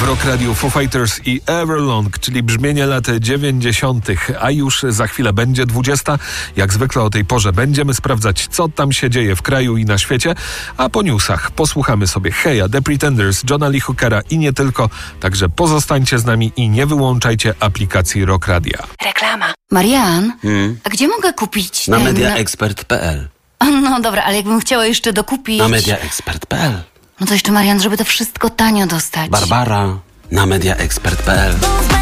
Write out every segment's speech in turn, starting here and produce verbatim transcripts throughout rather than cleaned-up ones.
Rock Radio Foo Fighters i Everlong, czyli brzmienie lat dziewięćdziesiątych, a już za chwilę będzie dwudziesta. Jak zwykle o tej porze będziemy sprawdzać, co tam się dzieje w kraju i na świecie, a po newsach posłuchamy sobie Heya, The Pretenders, Johna Lee Hookera i nie tylko. Także pozostańcie z nami i nie wyłączajcie aplikacji Rock Radia. Reklama. Marian, Hmm? a gdzie mogę kupić Na ten... mediaexpert kropka pe el. No dobra, ale jakbym chciała jeszcze dokupić... Na mediaexpert kropka pe el. No to jeszcze, Marian, żeby to wszystko tanio dostać. Barbara, na mediaexpert kropka pe el.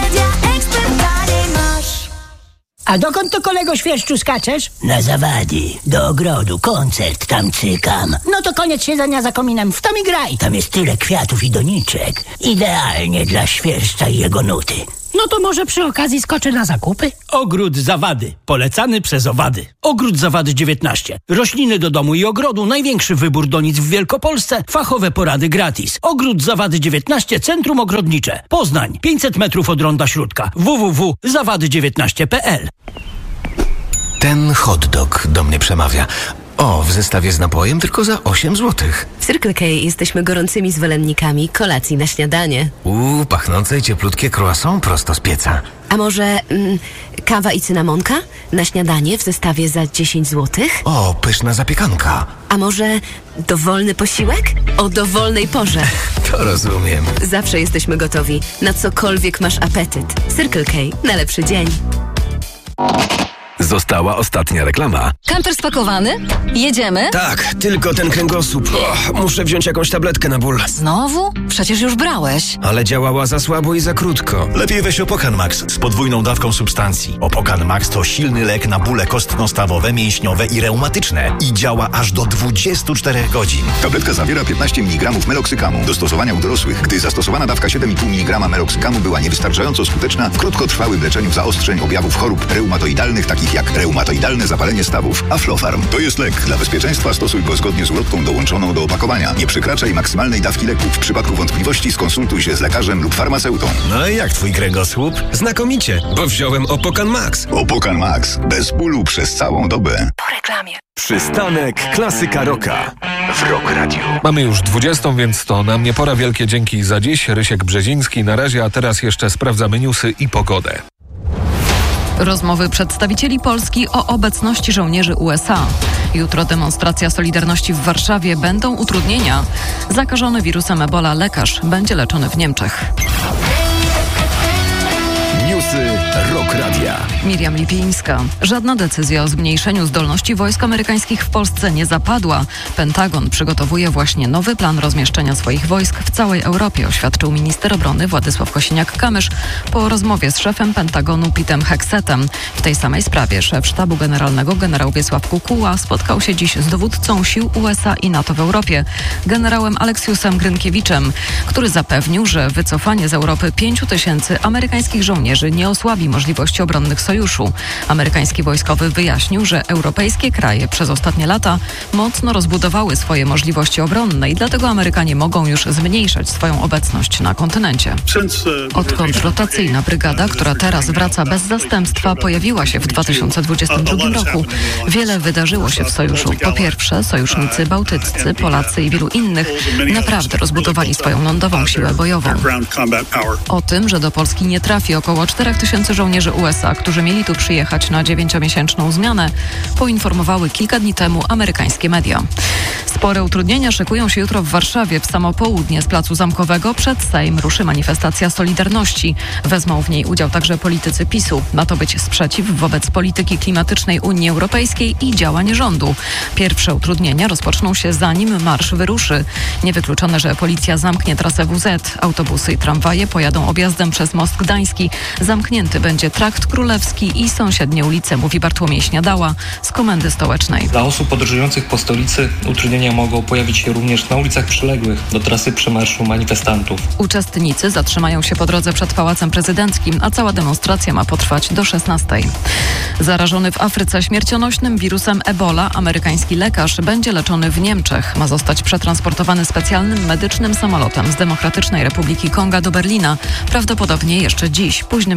A dokąd to, kolego Świerszczu, skaczesz? Na zawady, do ogrodu, koncert tam cykam. No to koniec siedzenia za kominem, w to mi graj. Tam jest tyle kwiatów i doniczek. Idealnie dla Świerszcza i jego nuty. No to może przy okazji skoczę na zakupy? Ogród Zawady. Polecany przez owady. Ogród Zawady dziewiętnaście. Rośliny do domu i ogrodu. Największy wybór donic w Wielkopolsce. Fachowe porady gratis. Ogród Zawady dziewiętnaście. Centrum Ogrodnicze. Poznań. pięćset metrów od ronda Śródka. w w w kropka zawady dziewiętnaście kropka pe el. Ten hot dog do mnie przemawia. O, w zestawie z napojem tylko za osiem złotych. W Circle K jesteśmy gorącymi zwolennikami kolacji na śniadanie. Uuu, pachnące i cieplutkie croissant prosto z pieca. A może mm, kawa i cynamonka na śniadanie w zestawie za dziesięć złotych? O, pyszna zapiekanka. A może dowolny posiłek? O dowolnej porze. To rozumiem. Zawsze jesteśmy gotowi, na cokolwiek masz apetyt. Circle K. Na lepszy dzień. Została ostatnia reklama. Kamper spakowany? Jedziemy? Tak, tylko ten kręgosłup. O, muszę wziąć jakąś tabletkę na ból. Znowu? Przecież już brałeś. Ale działała za słabo i za krótko. Lepiej weź Opokan Max z podwójną dawką substancji. Opokan Max to silny lek na bóle kostno-stawowe, mięśniowe i reumatyczne. I działa aż do dwudziestu czterech godzin. Tabletka zawiera piętnaście miligramów meloksykamu. Do stosowania u dorosłych, gdy zastosowana dawka siedem i pół miligrama meloksykamu była niewystarczająco skuteczna w krótkotrwałym leczeniu zaostrzeń objawów chorób reumatoidalnych, takich jak reumatoidalne zapalenie stawów. Aflofarm to jest lek. Dla bezpieczeństwa stosuj go zgodnie z ulotką dołączoną do opakowania. Nie przekraczaj maksymalnej dawki leku. W przypadku wątpliwości skonsultuj się z lekarzem lub farmaceutą. No i jak twój kręgosłup? Znakomicie, bo wziąłem Opokan Max. Opokan Max. Bez bólu przez całą dobę. Po reklamie. Przystanek Klasyka Rocka w Rock Radio. Mamy już dwudziestą, więc to na mnie pora. Wielkie dzięki za dziś. Rysiek Brzeziński na razie, a teraz jeszcze sprawdzamy newsy i pogodę. Rozmowy przedstawicieli Polski o obecności żołnierzy U S A. Jutro demonstracja Solidarności w Warszawie. Będą utrudnienia. Zakażony wirusem Ebola lekarz będzie leczony w Niemczech. Newsy Rock Radia. Miriam Lipińska. Żadna decyzja o zmniejszeniu zdolności wojsk amerykańskich w Polsce nie zapadła. Pentagon przygotowuje właśnie nowy plan rozmieszczenia swoich wojsk w całej Europie, oświadczył minister obrony Władysław Kosiniak-Kamysz po rozmowie z szefem Pentagonu Petem Hexetem. W tej samej sprawie szef sztabu generalnego generał Wiesław Kukuła spotkał się dziś z dowódcą sił U S A i NATO w Europie, generałem Aleksiusem Grynkiewiczem, który zapewnił, że wycofanie z Europy pięciu tysięcy amerykańskich żołnierzy nie osłabi możliwości obronnych sojuszu. Amerykański wojskowy wyjaśnił, że europejskie kraje przez ostatnie lata mocno rozbudowały swoje możliwości obronne i dlatego Amerykanie mogą już zmniejszać swoją obecność na kontynencie. Odkąd rotacyjna brygada, która teraz wraca bez zastępstwa, pojawiła się w dwa tysiące dwudziestym drugim roku, wiele wydarzyło się w sojuszu. Po pierwsze, sojusznicy bałtyccy, Polacy i wielu innych naprawdę rozbudowali swoją lądową siłę bojową. O tym, że do Polski nie trafi około czterech tysięcy żołnierzy U S A, którzy mieli tu przyjechać na dziewięciomiesięczną zmianę, poinformowały kilka dni temu amerykańskie media. Spore utrudnienia szykują się jutro w Warszawie. W samo południe z Placu Zamkowego przed Sejm ruszy manifestacja Solidarności. Wezmą w niej udział także politycy PiSu. Ma to być sprzeciw wobec polityki klimatycznej Unii Europejskiej i działań rządu. Pierwsze utrudnienia rozpoczną się zanim marsz wyruszy. Niewykluczone, że policja zamknie trasę W Z. Autobusy i tramwaje pojadą objazdem przez Most Gdański. Zamknięty będzie Trakt Królewski i sąsiednie ulice, mówi Bartłomiej Śniadała z Komendy Stołecznej. Dla osób podróżujących po stolicy utrudnienia mogą pojawić się również na ulicach przyległych do trasy przemarszu manifestantów. Uczestnicy zatrzymają się po drodze przed Pałacem Prezydenckim, a cała demonstracja ma potrwać do szesnastej. Zarażony w Afryce śmiercionośnym wirusem Ebola amerykański lekarz będzie leczony w Niemczech. Ma zostać przetransportowany specjalnym medycznym samolotem z Demokratycznej Republiki Konga do Berlina. Prawdopodobnie jeszcze dziś, późnym wieczorem.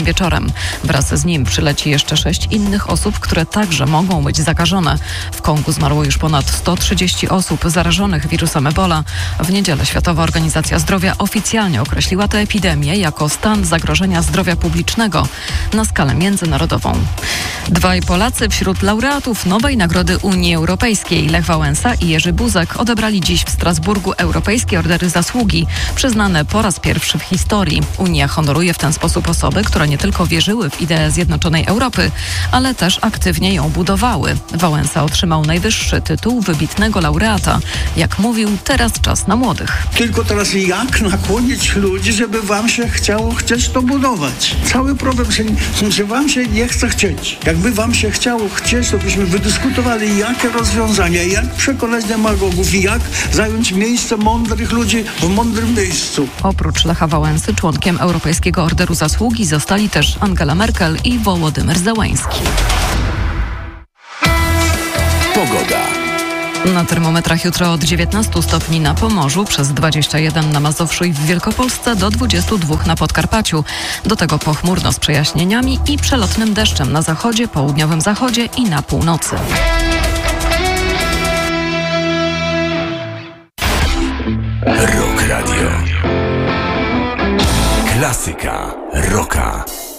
wieczorem. Wraz z nim przyleci jeszcze sześć innych osób, które także mogą być zakażone. W Kongu zmarło już ponad sto trzydzieści osób zarażonych wirusem Ebola. W niedzielę Światowa Organizacja Zdrowia oficjalnie określiła tę epidemię jako stan zagrożenia zdrowia publicznego na skalę międzynarodową. Dwaj Polacy wśród laureatów nowej Nagrody Unii Europejskiej. Lech Wałęsa i Jerzy Buzek odebrali dziś w Strasburgu Europejskie Ordery Zasługi, przyznane po raz pierwszy w historii. Unia honoruje w ten sposób osoby, które nie tylko wierzyły w ideę zjednoczonej Europy, ale też aktywnie ją budowały. Wałęsa otrzymał najwyższy tytuł wybitnego laureata. Jak mówił, teraz czas na młodych. Tylko teraz jak nakłonić ludzi, żeby wam się chciało chcieć to budować? Cały problem, że, że wam się nie chce chcieć. Jakby wam się chciało chcieć, to byśmy wydyskutowali, jakie rozwiązania, jak przekonać demagogów i jak zająć miejsce mądrych ludzi w mądrym miejscu. Oprócz Lecha Wałęsy członkiem Europejskiego Orderu Zasługi zostali też Angela Merkel i Wołodymyr Zełański. Pogoda. Na termometrach jutro od dziewiętnastu stopni na Pomorzu, przez dwadzieścia jeden na Mazowszu i w Wielkopolsce, do dwudziestu dwóch na Podkarpaciu. Do tego pochmurno z przejaśnieniami i przelotnym deszczem na zachodzie, południowym zachodzie i na północy. Rock Radio. Klasyka rocka.